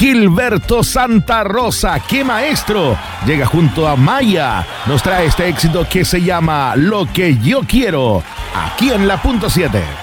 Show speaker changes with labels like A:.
A: Gilberto Santa Rosa, ¡qué maestro! Llega junto a Maya, nos trae este éxito que se llama Lo que yo quiero, aquí en la punto 7.